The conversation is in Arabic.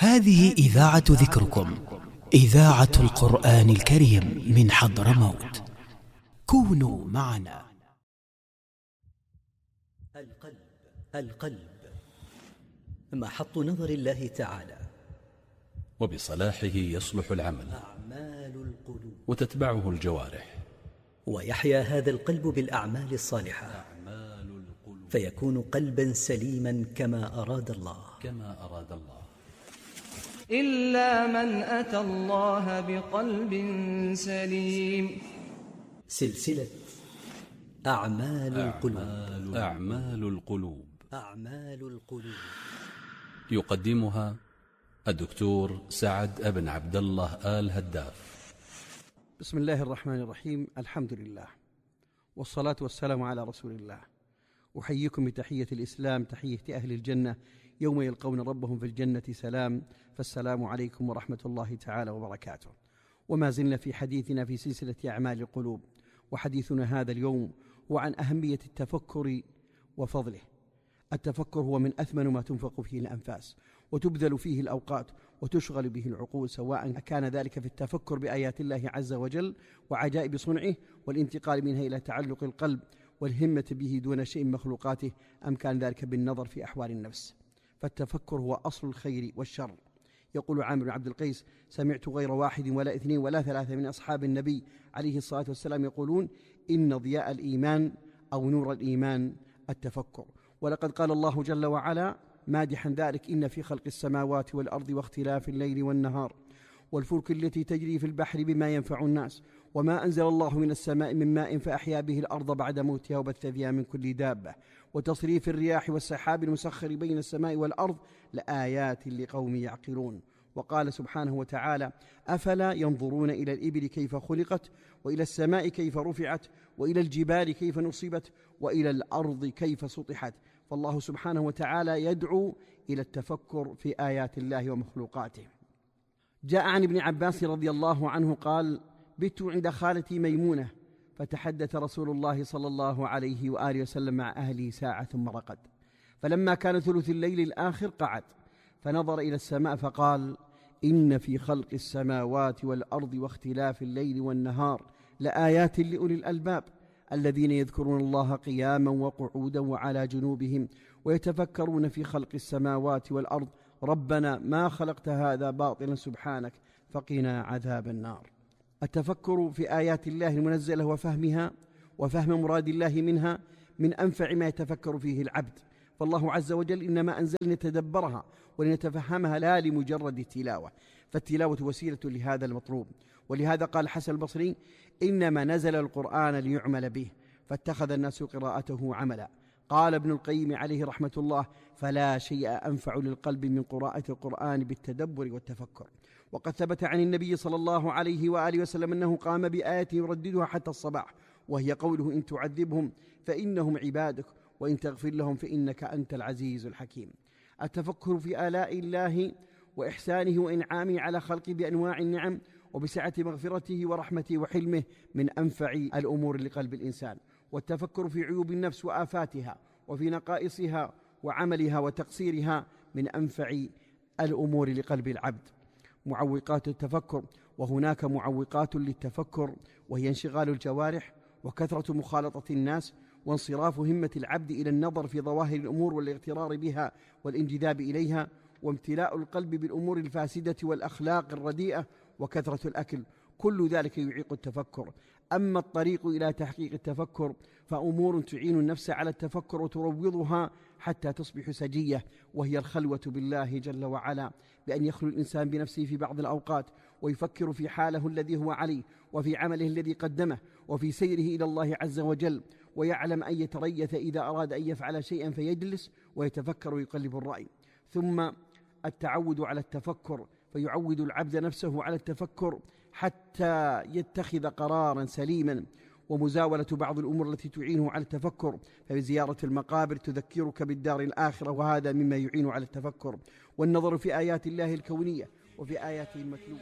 هذه إذاعة ذكركم، إذاعة القرآن الكريم من حضرموت. كونوا معنا. القلب محط نظر الله تعالى، وبصلاحه يصلح العمل أعمال القلوب، وتتبعه الجوارح، ويحيا هذا القلب بالأعمال الصالحة، فيكون قلبا سليما كما أراد الله. إلا من أتى الله بقلب سليم. سلسلة أعمال القلوب. يقدمها الدكتور سعد بن عبد الله آل هداف. بسم الله الرحمن الرحيم. الحمد لله والصلاة والسلام على رسول الله. أحييكم بتحية الإسلام، تحية أهل الجنة يوم يلقون ربهم في الجنة سلام، فالسلام عليكم ورحمة الله تعالى وبركاته. وما زلنا في حديثنا في سلسلة أعمال القلوب، وحديثنا هذا اليوم هو عن أهمية التفكر وفضله. التفكر هو من أثمن ما تنفق فيه الأنفاس وتبذل فيه الأوقات وتشغل به العقول، سواء كان ذلك في التفكر بآيات الله عز وجل وعجائب صنعه والانتقال منها إلى تعلق القلب والهمة به دون شيء مخلوقاته، أم كان ذلك بالنظر في أحوال النفس. فالتفكر هو أصل الخير والشر. يقول عامر بن عبد القيس: سمعت غير واحد ولا اثنين ولا ثلاثة من أصحاب النبي عليه الصلاة والسلام يقولون: إن ضياء الإيمان أو نور الإيمان التفكر. ولقد قال الله جل وعلا مادحا ذلك: إن في خلق السماوات والأرض واختلاف الليل والنهار والفلك التي تجري في البحر بما ينفع الناس وما أنزل الله من السماء من ماء فأحيا به الأرض بعد موتها وبث فيها من كل دابة وتصريف الرياح والسحاب المسخر بين السماء والأرض لآيات لقوم يعقلون. وقال سبحانه وتعالى: أفلا ينظرون إلى الإبل كيف خلقت وإلى السماء كيف رفعت وإلى الجبال كيف نصبت وإلى الأرض كيف سطحت. فالله سبحانه وتعالى يدعو إلى التفكر في آيات الله ومخلوقاته. جاء عن ابن عباس رضي الله عنه قال: بت عند خالتي ميمونة، فتحدث رسول الله صلى الله عليه وآله وسلم مع أهله ساعة ثم رقد، فلما كان ثلث الليل الآخر قعد فنظر إلى السماء فقال: إن في خلق السماوات والأرض واختلاف الليل والنهار لآيات لأولي الألباب الذين يذكرون الله قياما وقعودا وعلى جنوبهم ويتفكرون في خلق السماوات والأرض ربنا ما خلقت هذا باطلا سبحانك فقنا عذاب النار. التفكر في آيات الله المنزلة وفهمها وفهم مراد الله منها من أنفع ما يتفكر فيه العبد، فالله عز وجل إنما أنزل لنتدبرها ولنتفهمها لا لمجرد التلاوة، فالتلاوة وسيلة لهذا المطلوب. ولهذا قال الحسن البصري: إنما نزل القرآن ليعمل به فاتخذ الناس قراءته عملا. قال ابن القيم عليه رحمة الله: فلا شيء أنفع للقلب من قراءة القرآن بالتدبر والتفكر. وقد ثبت عن النبي صلى الله عليه وآله وسلم أنه قام بآية يرددها حتى الصباح، وهي قوله: إن تعذبهم فإنهم عبادك وإن تغفر لهم فإنك أنت العزيز الحكيم. التفكر في آلاء الله وإحسانه وإنعامه على خلقه بأنواع النعم وبسعة مغفرته ورحمته وحلمه من أنفع الأمور لقلب الإنسان. والتفكر في عيوب النفس وآفاتها وفي نقائصها وعملها وتقصيرها من أنفع الأمور لقلب العبد. معوقات التفكر: وهناك معوقات للتفكر، وهي انشغال الجوارح وكثرة مخالطة الناس وانصراف همة العبد إلى النظر في ظواهر الأمور والاغترار بها والانجذاب إليها، وامتلاء القلب بالأمور الفاسدة والأخلاق الرديئة وكثرة الأكل. كل ذلك يعيق التفكر. أما الطريق إلى تحقيق التفكر فأمور تعين النفس على التفكر وتروضها حتى تصبح سجية، وهي الخلوة بالله جل وعلا، بأن يخلو الإنسان بنفسه في بعض الأوقات ويفكر في حاله الذي هو عليه وفي عمله الذي قدمه وفي سيره إلى الله عز وجل، ويعلم أن يتريث إذا أراد أن يفعل شيئا فيجلس ويتفكر ويقلب الرأي. ثم التعود على التفكر، فيعود العبد نفسه على التفكر حتى يتخذ قرارا سليما. ومزاولة بعض الأمور التي تعينه على التفكر، فزيارة المقابر تذكرك بالدار الآخرة وهذا مما يعين على التفكر. والنظر في آيات الله الكونية وفي آياته المتلوة.